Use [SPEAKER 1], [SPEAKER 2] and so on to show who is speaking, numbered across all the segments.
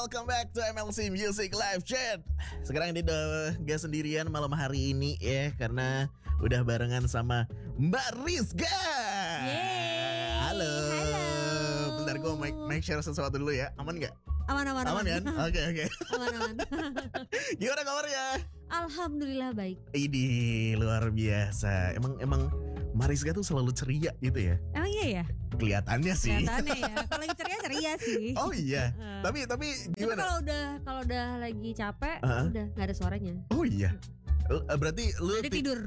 [SPEAKER 1] welcome back to MLC Music Live Chat. Sekarang ini udah gak sendirian malam hari ini ya, karena udah barengan sama Mbak Rizka.
[SPEAKER 2] Yeay.
[SPEAKER 1] Halo. Bentar gue make share sesuatu dulu ya. Aman gak?
[SPEAKER 2] Aman
[SPEAKER 1] kan? Oke.
[SPEAKER 2] Aman.
[SPEAKER 1] Gimana kabarnya?
[SPEAKER 2] Alhamdulillah baik.
[SPEAKER 1] Ini luar biasa. Emang Mariska tuh selalu ceria gitu ya?
[SPEAKER 2] Emang iya ya?
[SPEAKER 1] Kelihatannya sih.
[SPEAKER 2] Kelihatannya ya. Kalau lagi ceria sih.
[SPEAKER 1] Oh iya. Tapi gimana?
[SPEAKER 2] Tapi kalau udah lagi capek,
[SPEAKER 1] Uh-huh.
[SPEAKER 2] udah nggak ada suaranya.
[SPEAKER 1] Oh iya. Berarti lu
[SPEAKER 2] Udah tidur.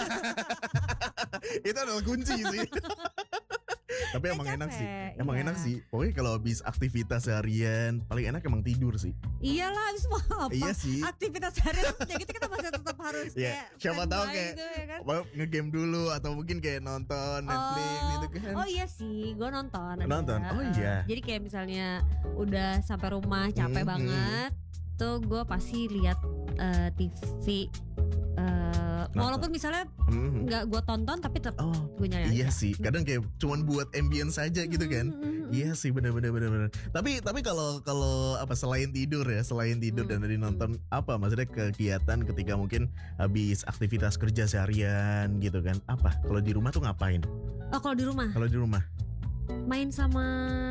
[SPEAKER 1] Itu adalah kunci sih. Tapi emang enak sih. Emang
[SPEAKER 2] iya.
[SPEAKER 1] enak sih. Pokoknya kalau habis aktivitas seharian paling enak emang tidur sih.
[SPEAKER 2] Iyalah, habis mau apa?
[SPEAKER 1] Iya sih.
[SPEAKER 2] Aktivitas harian ya gitu kita masih tetap harus
[SPEAKER 1] Ya,
[SPEAKER 2] kayak
[SPEAKER 1] siapa tahu
[SPEAKER 2] standby
[SPEAKER 1] kayak
[SPEAKER 2] gitu, ya kan?
[SPEAKER 1] nge-game dulu atau mungkin kayak nonton Netflix gitu kan.
[SPEAKER 2] Oh iya sih, gue nonton.
[SPEAKER 1] Nonton? Oh iya.
[SPEAKER 2] Jadi kayak misalnya udah sampai rumah capek banget, tuh gue pasti lihat TV. Walaupun misalnya nggak gue tonton, tapi tetap gue nyari.
[SPEAKER 1] Iya sih, kadang kayak cuman buat ambience saja gitu kan. Iya sih, benar. Tapi kalau apa selain tidur dan dari nonton, apa maksudnya kegiatan ketika mungkin habis aktivitas kerja seharian gitu kan? Apa? Kalau di rumah tuh ngapain?
[SPEAKER 2] Oh, kalau di rumah
[SPEAKER 1] Kalau di rumah
[SPEAKER 2] main sama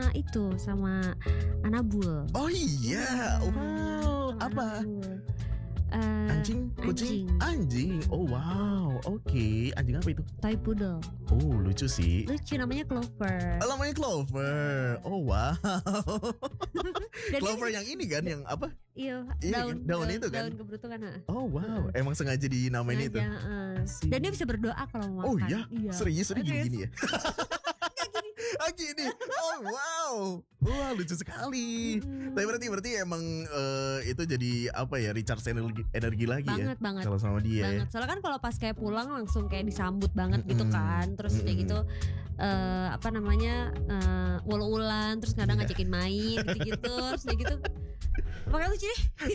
[SPEAKER 2] Anabul.
[SPEAKER 1] oh iya, wow, apa? Anjing, kucing, anjing. Oh wow, oke. Anjing apa itu?
[SPEAKER 2] Toy poodle.
[SPEAKER 1] Oh lucu sih.
[SPEAKER 2] Lucu, namanya Clover.
[SPEAKER 1] Namanya Clover. Oh wow.
[SPEAKER 2] Dan
[SPEAKER 1] Clover yang ini kan, yang apa?
[SPEAKER 2] Iya,
[SPEAKER 1] daun itu kan?
[SPEAKER 2] Daun keberuntungan.
[SPEAKER 1] Oh wow, emang sengaja dinamain itu.
[SPEAKER 2] Dan dia bisa berdoa kalau mau makan.
[SPEAKER 1] Oh iya, serius gini ya.
[SPEAKER 2] Gini.
[SPEAKER 1] Oh wow, wah lucu sekali. Tapi berarti emang itu jadi apa ya, recharge energi lagi
[SPEAKER 2] banget.
[SPEAKER 1] Kalau sama dia.
[SPEAKER 2] Banget. Soalnya kan kalau pas kayak pulang langsung kayak disambut banget gitu kan. Terus kayak gitu ul-ulan, terus kadang ngajakin main gitu-gitu. Terus kayak gitu. Makanya lucu deh.